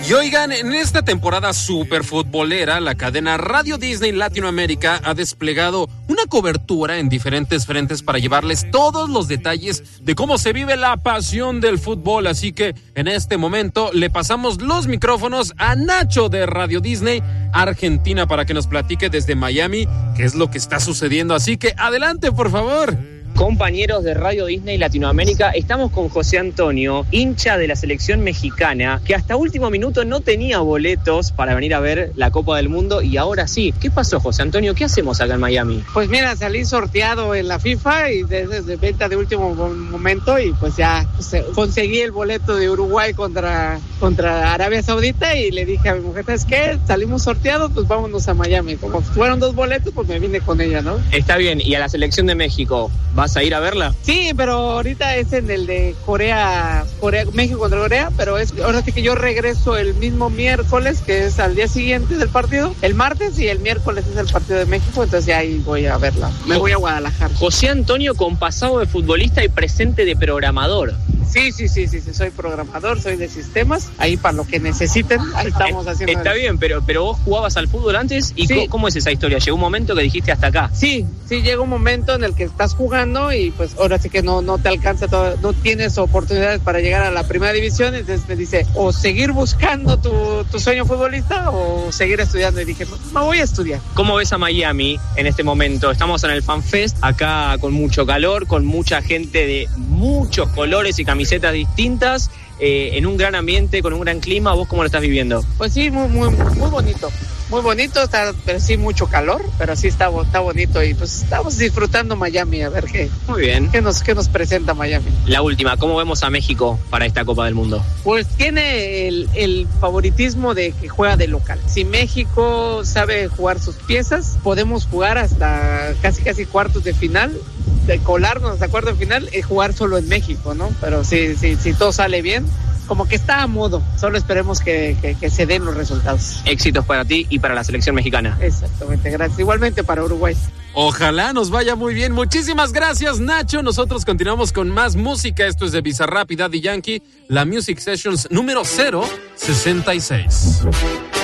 Y oigan, en esta temporada super futbolera, la cadena Radio Disney Latinoamérica ha desplegado una cobertura en diferentes frentes para llevarles todos los detalles de cómo se vive la pasión del fútbol. Así que en este momento le pasamos los micrófonos a Nacho de Radio Disney Argentina para que nos platique desde Miami qué es lo que está sucediendo. Así que adelante, por favor. Compañeros de Radio Disney Latinoamérica, estamos con José Antonio, hincha de la selección mexicana, que hasta último minuto no tenía boletos para venir a ver la Copa del Mundo y ahora sí. ¿Qué pasó, José Antonio? ¿Qué hacemos acá en Miami? Pues mira, salí sorteado en la FIFA y desde venta de último momento y pues ya conseguí el boleto de Uruguay contra Arabia Saudita y le dije a mi mujer, ¿sabes qué? Salimos sorteados, pues vámonos a Miami. Como fueron 2 boletos, pues me vine con ella, ¿no? Está bien, ¿y a la selección de México vas a ir a verla? Sí, pero ahorita es en el de México contra Corea, pero ahora sí que yo regreso el mismo miércoles, que es al día siguiente del partido, el martes, y el miércoles es el partido de México, entonces ya ahí voy a verla. Me voy a Guadalajara. José Antonio con pasado de futbolista y presente de programador. Sí, soy programador, soy de sistemas, ahí para lo que necesiten, ahí estamos haciendo. Está bien, pero vos jugabas al fútbol antes, ¿y sí? ¿Cómo es esa historia? ¿Llegó un momento que dijiste hasta acá? Sí, llega un momento en el que estás jugando y pues ahora sí que no te alcanza todo, no tienes oportunidades para llegar a la primera división, entonces me dice, o seguir buscando tu sueño futbolista o seguir estudiando, y dije, me voy a estudiar. ¿Cómo ves a Miami en este momento? Estamos en el Fan Fest, acá con mucho calor, con mucha gente de muchos colores y camisetas distintas, en un gran ambiente, con un gran clima. ¿Vos cómo lo estás viviendo? Pues sí, muy bonito. Muy bonito, pero sí mucho calor, pero sí está bonito y pues estamos disfrutando Miami, a ver qué. Muy bien. ¿Qué nos presenta Miami? La última, ¿cómo vemos a México para esta Copa del Mundo? Pues tiene el favoritismo de que juega de local. Si México sabe jugar sus piezas, podemos jugar hasta casi cuartos de final, de colarnos hasta cuartos de final y jugar solo en México, ¿no? Pero si todo sale bien, como que está a modo, solo esperemos que se den los resultados. Éxitos para ti y para la selección mexicana. Exactamente, gracias. Igualmente para Uruguay. Ojalá nos vaya muy bien. Muchísimas gracias, Nacho. Nosotros continuamos con más música. Esto es de Bizarrap y Daddy Yankee, la Music Sessions número 066.